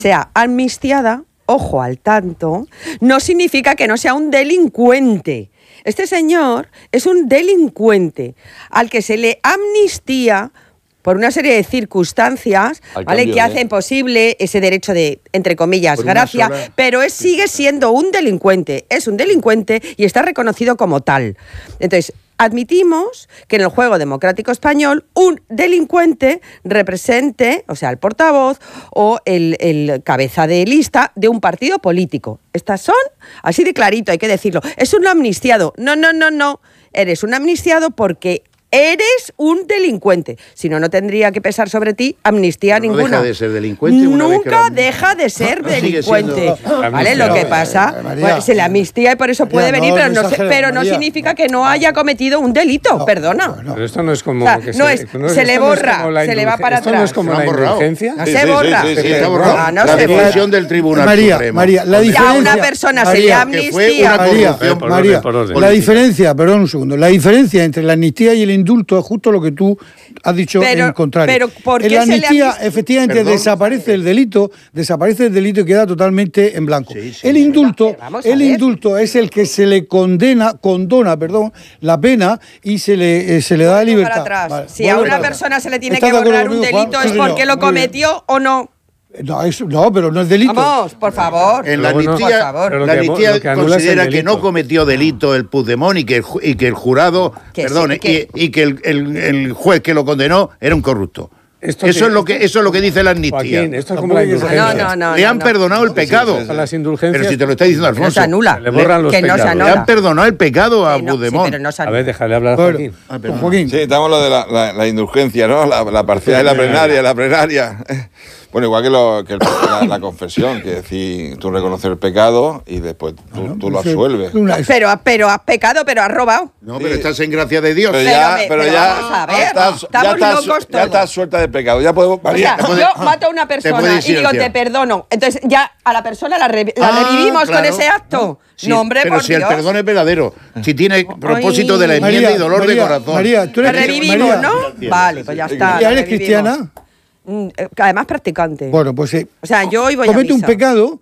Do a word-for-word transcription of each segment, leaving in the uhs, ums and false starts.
sea amnistiada, ojo al tanto, no significa que no sea un delincuente. Este señor es un delincuente al que se le amnistía por una serie de circunstancias, ¿vale?, que hacen posible ese derecho de, entre comillas, gracia, sola... pero es, sigue siendo un delincuente, es un delincuente y está reconocido como tal. Entonces, admitimos que en el juego democrático español un delincuente represente, o sea, el portavoz o el, el cabeza de lista de un partido político. Estas son, así de clarito, hay que decirlo, es un amnistiado. No, no, no, no, eres un amnistiado porque eres un delincuente. Si no, no tendría que pesar sobre ti amnistía no ninguna. Deja de ser delincuente. Nunca una vez que lo... deja de ser no, delincuente. Siendo... ¿Vale? Lo que pasa, eh, pues, se le amnistía y por eso puede María, venir, no, pero, no, exagere, pero no significa que no haya cometido un delito. No, perdona. No, no. Pero esto no es como... O sea, que no se, es, no se le borra, no se le va para esto atrás. ¿Esto no es como ¿Se la indulgencia? No se borra. Sí, sí, sí, sí, está borrado. Ah, no la se decisión borra. del Tribunal María, Supremo. María, la diferencia... A una persona María, se le amnistía... María, María, María, María la diferencia, perdón un segundo, la diferencia entre la amnistía y el indulto es justo lo que tú has dicho pero, en contrario. Pero ¿por qué en la amnistía, se le efectivamente, Perdón. desaparece el delito, desaparece el delito y queda totalmente en blanco. Sí, sí, el sí. indulto, Vamos a el ver. indulto es el que se le condena, condona, perdón, la pena y se le, eh, se le da libertad. Para atrás. Vale, si a vuelve una para persona atrás. se le tiene ¿Estás que de acuerdo borrar un conmigo, delito Juan? es Sí, porque señor. lo cometió o no. No, eso, no, pero no es delito. Vamos, por favor. En la Bueno, amnistía, por favor. la que- amnistía lo que anula es el considera que delito. no cometió delito el Puigdemont y que el, ju- y que el jurado, Que perdón, sí, que- y, y que el, el- el juez que lo condenó era un corrupto. Esto Eso que- es lo que eso es lo que dice la amnistía. Joaquín, esto es como la Tampoco hay que indulgencia. No, no, no. Le han no. perdonado el pecado. A las indulgencias... Pero si te lo está diciendo Que no Alfonso. se anula. Se le borran los que no se pecados. Le anula. han perdonado el pecado a Que no, sí, Puigdemont. pero no se A anula. ver, déjale hablar a Bueno, Joaquín. Ah, perdón. Joaquín. Sí, estamos lo de la, la, la indulgencia, ¿no? La, la parcial y la plenaria, la plenaria. Bueno, igual que, lo, que el, la, la confesión, que es decir, tú reconoces el pecado y después tú, Bueno, tú lo pues, absuelves. una- Pero, pero has pecado, pero has robado. No, pero estás en gracia de Dios. Pero Pero ya, me- pero pero ya, vamos a ver, estás, estamos ya estás, locos ya todos. estás suelta del pecado. Ya podemos... O sea, puede- yo mato a una puedes persona y digo, silenciar. te perdono. Entonces, ya a la persona la, re- la Ah, revivimos claro. con ese acto. Sí, no, hombre, pero por si Dios. el perdón es verdadero, si tiene propósito de la enmienda María, y dolor María, de corazón. María, tú La eres, revivimos, María, ¿no? Vale, pues ya está. ¿Ya la eres revivimos. cristiana? Mm, eh, Además, practicante. Bueno, pues eh, O sea, yo hoy voy a comete un misa. pecado,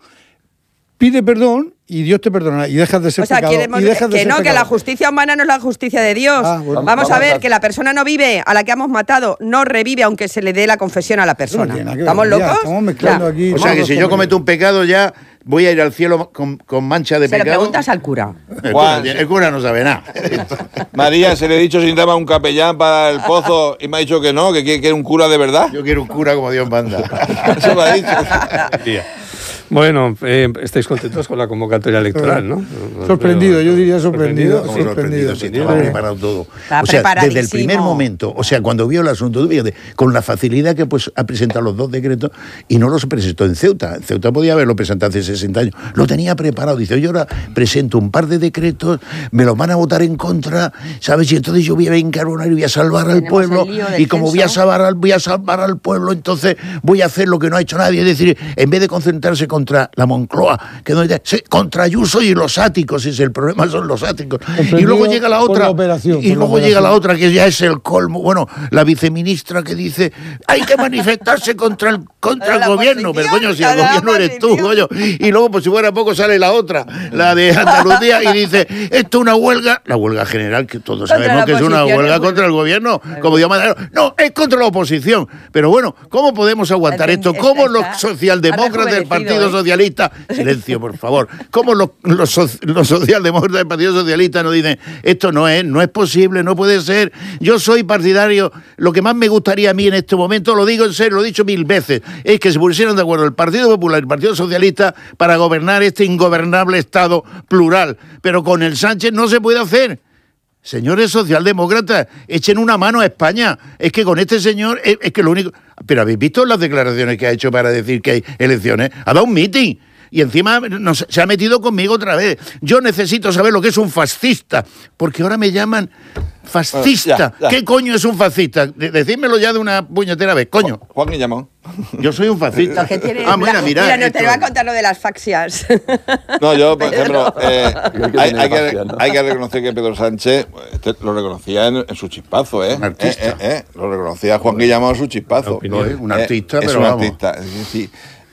pide perdón y Dios te perdonará y dejas de ser O sea, pecador. queremos y dejas de que ser no, que la pecador. justicia humana no es la justicia de Dios. Ah, bueno. vamos, Vamos a a ver ver. que la persona no vive, a la que hemos matado, no revive aunque se le dé la confesión a la Eso no persona. tiene nada que ver, ¿Estamos María, locos? estamos mezclando Ya. aquí. O sea, que todos si los yo cometo un pecado ya voy a ir al cielo con, con mancha de Se lo pecado. preguntas al cura. El Juan. cura, el cura no sabe nada. María, se le he dicho si necesitaba un capellán para el pozo y me ha dicho que no, que quiere que era un cura de verdad. Yo quiero un cura como Dios manda. Eso me ha dicho. Tía. Bueno, eh, estáis contentos con la convocatoria electoral, ¿no? Sorprendido, yo diría sorprendido. Como Sí, sorprendido, si sorprendido. estaba Sí. preparado todo. Está o sea, desde el preparadísimo. primer momento, o sea, cuando vio el asunto, fíjate, con la facilidad que pues ha presentado los dos decretos y no los presentó en Ceuta. En Ceuta podía haberlo presentado hace sesenta años. Lo tenía preparado. Dice, yo ahora presento un par de decretos, me los van a votar en contra, ¿sabes? Y entonces yo voy a encarbonar y voy a salvar al Tenemos pueblo. el lío del Y como voy a, censo. salvar al, voy a salvar al pueblo, entonces voy a hacer lo que no ha hecho nadie. Es decir, en vez de concentrarse contra la Moncloa, que no, se- contra Ayuso y los áticos, ese es el problema, son los áticos. Y luego llega la por otra, la operación, y por la luego llega la operación. otra que ya es el colmo. Bueno, la viceministra que dice, hay que manifestarse contra el, contra el La gobierno. Pero oposición, coño, si el la gobierno eres tú, oposición. coño. Y luego, pues si fuera poco, sale la otra, la de Andalucía, y dice, esto es una huelga, la huelga general, que todos Contra sabemos la que es una oposición, huelga es contra el gobierno, como Dios manda. No, es contra la oposición. Pero bueno, ¿cómo podemos aguantar Está- esto? ¿Cómo está- los socialdemócratas del ha Partido rejuvenecido, ¿eh? Socialista, silencio, por favor, ¿cómo los, los, so- los socialdemócratas del Partido Socialista nos dicen, esto no es, no es posible, no puede ser? Yo soy partidario, lo que más me gustaría a mí en este momento, lo digo en serio, lo he dicho mil veces, es que se pusieran de acuerdo el Partido Popular y el Partido Socialista para gobernar este ingobernable Estado plural. Pero con el Sánchez no se puede hacer. Señores socialdemócratas, echen una mano a España. Es que con este señor, es, es que lo único... Pero ¿habéis visto las declaraciones que ha hecho para decir que hay elecciones? Ha dado un meeting. Y encima nos, se ha metido conmigo otra vez. Yo necesito saber lo que es un fascista, porque ahora me llaman fascista. Bueno, ya, ya. ¿Qué coño es un fascista? De- decídmelo ya de una puñetera vez, coño. Juan Guillamón. Yo soy un fascista. Lo que tiene, Ah, mira, mira. mira, no te esto- voy a contar lo de las faxias. No, yo, por ejemplo, eh, Creo que hay, tiene hay que, gracia, ¿no? hay que reconocer que Pedro Sánchez este, lo reconocía en, en su chispazo, ¿eh? Un artista. Eh, eh, eh, lo reconocía Juan Guillamón en su chispazo. Lo es, un Eh, artista, es pero un vamos. artista. Es decir,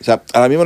sea, ahora mismo